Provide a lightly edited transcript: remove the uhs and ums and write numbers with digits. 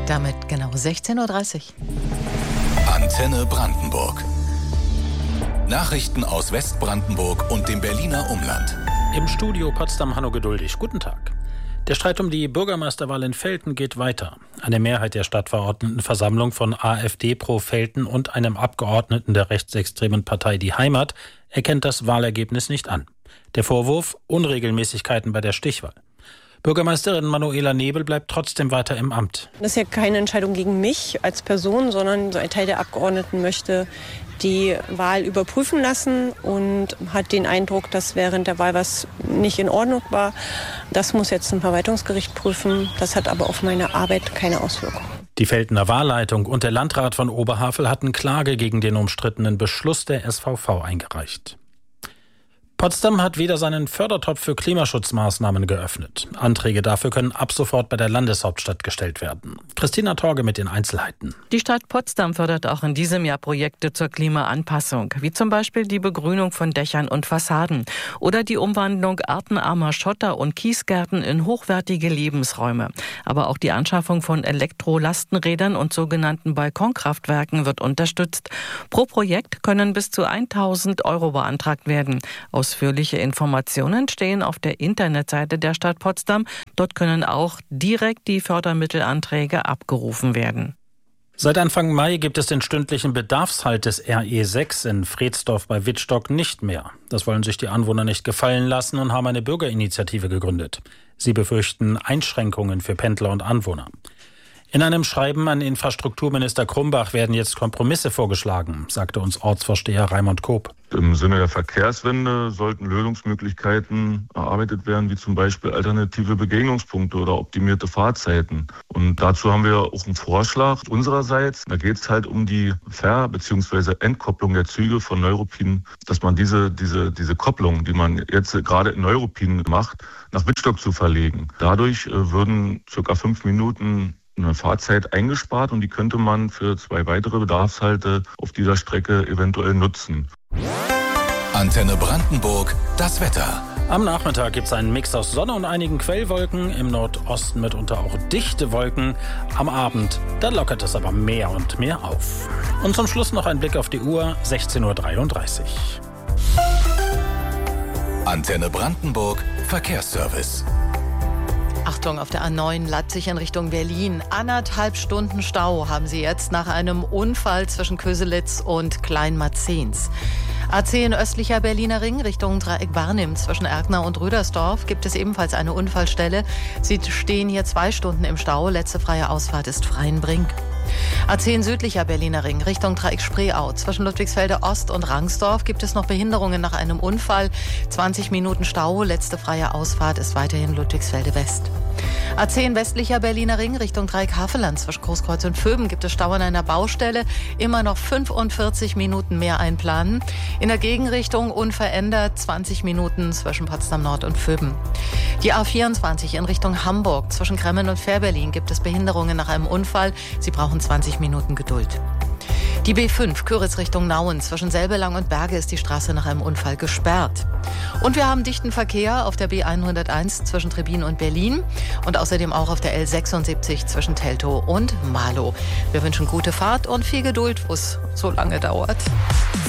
Damit genau 16:30 Uhr. Antenne Brandenburg. Nachrichten aus Westbrandenburg und dem Berliner Umland. Im Studio Potsdam Hanno Geduldig. Guten Tag. Der Streit um die Bürgermeisterwahl in Velten geht weiter. Eine Mehrheit der Stadtverordnetenversammlung von AfD pro Velten und einem Abgeordneten der rechtsextremen Partei Die Heimat erkennt das Wahlergebnis nicht an. Der Vorwurf: Unregelmäßigkeiten bei der Stichwahl. Bürgermeisterin Manuela Nebel bleibt trotzdem weiter im Amt. Das ist ja keine Entscheidung gegen mich als Person, sondern so ein Teil der Abgeordneten möchte die Wahl überprüfen lassen und hat den Eindruck, dass während der Wahl was nicht in Ordnung war. Das muss jetzt ein Verwaltungsgericht prüfen. Das hat aber auf meine Arbeit keine Auswirkung. Die Veltener Wahlleitung und der Landrat von Oberhavel hatten Klage gegen den umstrittenen Beschluss der SVV eingereicht. Potsdam hat wieder seinen Fördertopf für Klimaschutzmaßnahmen geöffnet. Anträge dafür können ab sofort bei der Landeshauptstadt gestellt werden. Christina Torge mit den Einzelheiten. Die Stadt Potsdam fördert auch in diesem Jahr Projekte zur Klimaanpassung, wie zum Beispiel die Begrünung von Dächern und Fassaden oder die Umwandlung artenarmer Schotter- und Kiesgärten in hochwertige Lebensräume. Aber auch die Anschaffung von Elektrolastenrädern und sogenannten Balkonkraftwerken wird unterstützt. Pro Projekt können bis zu 1.000 € beantragt werden. Ausführliche Informationen stehen auf der Internetseite der Stadt Potsdam. Dort können auch direkt die Fördermittelanträge abgerufen werden. Seit Anfang Mai gibt es den stündlichen Bedarfshalt des RE6 in Fredsdorf bei Wittstock nicht mehr. Das wollen sich die Anwohner nicht gefallen lassen und haben eine Bürgerinitiative gegründet. Sie befürchten Einschränkungen für Pendler und Anwohner. In einem Schreiben an Infrastrukturminister Krumbach werden jetzt Kompromisse vorgeschlagen, sagte uns Ortsvorsteher Raimund Koop. Im Sinne der Verkehrswende sollten Lösungsmöglichkeiten erarbeitet werden, wie zum Beispiel alternative Begegnungspunkte oder optimierte Fahrzeiten. Und dazu haben wir auch einen Vorschlag unsererseits. Da geht es halt um die Ver- bzw. Entkopplung der Züge von Neuruppin, dass man diese Kopplung, die man jetzt gerade in Neuruppin macht, nach Wittstock zu verlegen. Dadurch würden ca. 5 Minuten eine Fahrzeit eingespart und die könnte man für 2 weitere Bedarfshalte auf dieser Strecke eventuell nutzen. Antenne Brandenburg, das Wetter. Am Nachmittag gibt es einen Mix aus Sonne und einigen Quellwolken, im Nordosten mitunter auch dichte Wolken. Am Abend, da lockert es aber mehr und mehr auf. Und zum Schluss noch ein Blick auf die Uhr, 16:33 Uhr. Antenne Brandenburg, Verkehrsservice. Achtung, auf der A9 Leipzig in Richtung Berlin. 1,5 Stunden Stau haben Sie jetzt nach einem Unfall zwischen Köselitz und Kleinmarzens. A10 östlicher Berliner Ring Richtung Dreieck Barnim zwischen Erkner und Rüdersdorf gibt es ebenfalls eine Unfallstelle. Sie stehen hier 2 Stunden im Stau. Letzte freie Ausfahrt ist Freienbrink. A10 südlicher Berliner Ring Richtung Dreieck Spreeau. Zwischen Ludwigsfelde Ost und Rangsdorf gibt es noch Behinderungen nach einem Unfall. 20 Minuten Stau. Letzte freie Ausfahrt ist weiterhin Ludwigsfelde West. A10 westlicher Berliner Ring Richtung Dreieck Havelland zwischen Großkreuz und Vöben gibt es Stau an einer Baustelle. Immer noch 45 Minuten mehr einplanen. In der Gegenrichtung unverändert 20 Minuten zwischen Potsdam Nord und Vöben. Die A24 in Richtung Hamburg zwischen Kremmen und Fährberlin gibt es Behinderungen nach einem Unfall. Sie brauchen 20 Minuten Geduld. Die B5 Köritz Richtung Nauen zwischen Selbelang und Berge ist die Straße nach einem Unfall gesperrt. Und wir haben dichten Verkehr auf der B101 zwischen Trebin und Berlin und außerdem auch auf der L76 zwischen Teltow und Marlow. Wir wünschen gute Fahrt und viel Geduld, wo es so lange dauert.